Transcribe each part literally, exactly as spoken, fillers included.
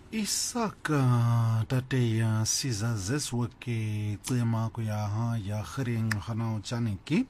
Isaka tateya siza zesweke tsema kuya ya khring hana chaniki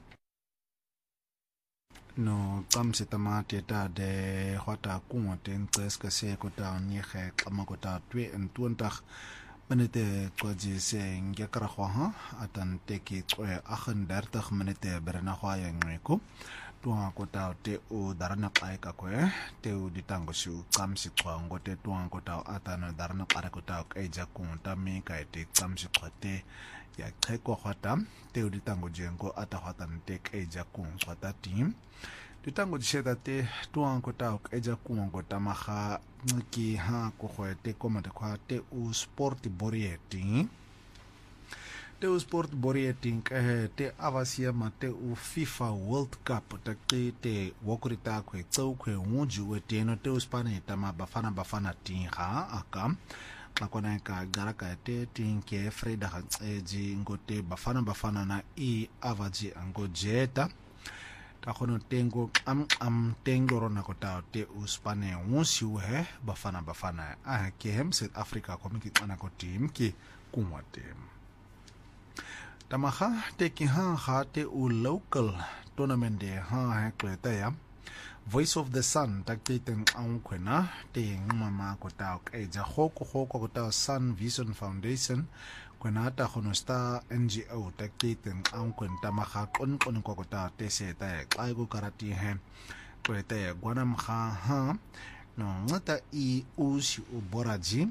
no tsamse tamate ta de hwata kunwa ten tseska se ko ta ni khe klama ko ta twe entuntag minute kwaji se ngekra khwa atan teki tswe thirty-eight minute berna khwa ya ngeko tuwa ko ta te o darana kai ka kwe te o ditango shu tsamsi tswa ngote tuwa ko ta atana darana kare ko ta ka eja kunta me ka te tsamsi kwate ya kheko khwata te o ditango jengo ata khwatan te ka eja kun khwata team ditango disheta te tuwa ko ta ka eja kun ko ta maga ngiki ha ko khwete komate khwa te o sport borieti te o sport borieti ke te avasia mate o FIFA World Cup ta te te wokurita kwe tsau kwe unju wete no te o spane ta ma bafana bafana tinga aka akona ka garaka te tinke Freda eji ngote bafana bafana na i avaji ango jeta ta khono tengo am am tengo rona kota te o spane unsi we bafana bafana a ke hem South Africa komiki tsana ko team ki kumwa team tamaha teki ha ha te u local tournament de ha ha kleta ya Voice of the Sun takten ang kwena te ngmama ko ta e ja hoko hoko ko ta Sun Vision Foundation kwena ta honosta N G O takten ang kwenta maha kon kon ko ta te se ta ai go karati he kweta ya gwanam ha ha no ngata i usi uboraji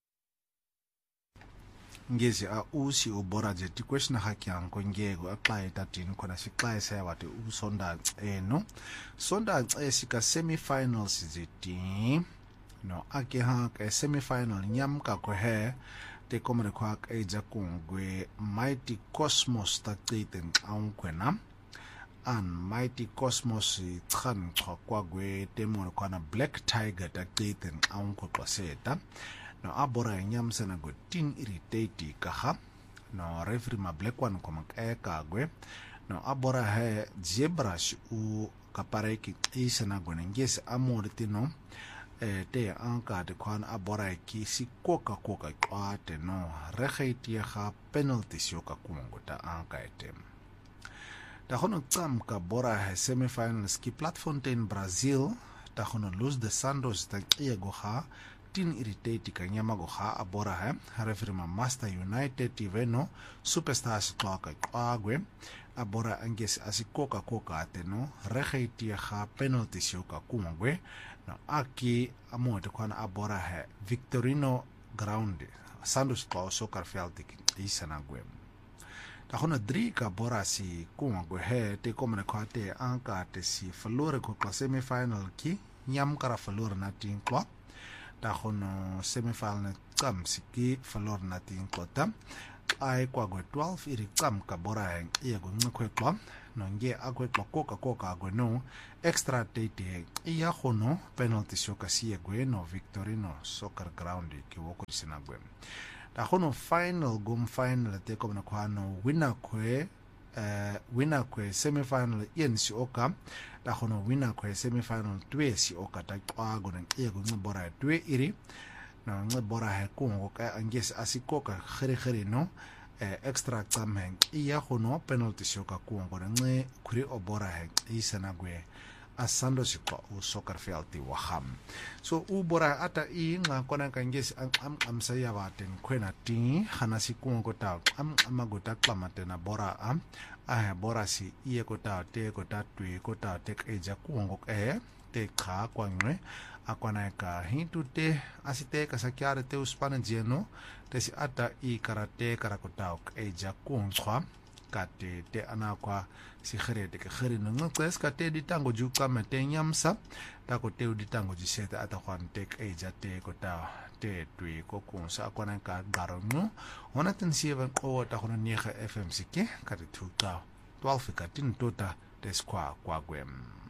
ngezi a usi uboraje ti question haki yanko ngego apply tatin kona siqaye sayawati usonda eno sonda esika semi-finals ziti no ake ha ka semi-final nyam ka ko he te komre kwa ka eja kungwe Mighty Cosmos takiten ankwena an Mighty Cosmos tsan kwa gwe te mo kwana Black Tiger takiten anko kwaseta no abora nyam sana go tin irritate kaha no referee ma black one koma ka gwe no abora he zebras u kapareki isana go ngese amortino eh te anka de kwan abora ki si koka koka kwate no rekhiti ya ga penalty shoka kumongota anka etem da hono tsam ka bora he semifinals ki platform ten Brazil da hono Luz de Santos ta kiego ha tin irritate ka nyama go ha abora he referee ma Master United iveno superstars clock agwe abora anges asikoka koka ateno rekhiti ha penalty shoka kumongwe no aki amote kwana abora he Victorino Ground Santos Clock soccer field isana gwe ta hono drie ka bora si kumongwe he te komene kwate anka te si falore ko semi final ki nyam kara falore na tin clock ta hono semifinal tsam siki falor na tin klota ai kwa go twelve iri tsam ka bora heng ia go ngkwe klo no nge akwe klo koka koka go no extra date ia hono penalty shoka si go no Victorino soccer ground ki woko sina gwe ta hono final gum final te ko na kwa no winner kwe uh, winner kwe semifinal yen si oka ta hono winner kwe semifinal two si oka ta kwa go na e go ngibora two iri na ngibora he kungo ka angesi asikoka khere khere no eh, extra tsameng iya hono penalty shoka kungo na nge kuri obora he isana gwe asando sikwa u soccer field wa ham so u bora ata i nga kona kangesi am am saya waten kwena ti hana sikungo ta am amagota klamate na bora am ah bora si iye kota te kota twi kota te eja kungo e te kha kwangwe akwana ka hintu te asite ka sakyare te uspana jeno te si ata i karate karakota eja kungo kate te anakwa si kherete ke khere no ngqes ka te ditango juka mate nyamsa ta ko te ditango jiseta ata kwan tek eja te ko ta te twi ko kunsa akwana ka garongo ona ten seven ko ta hono nega F M sike ka te tuka twelve ka tin tota te skwa kwa gwem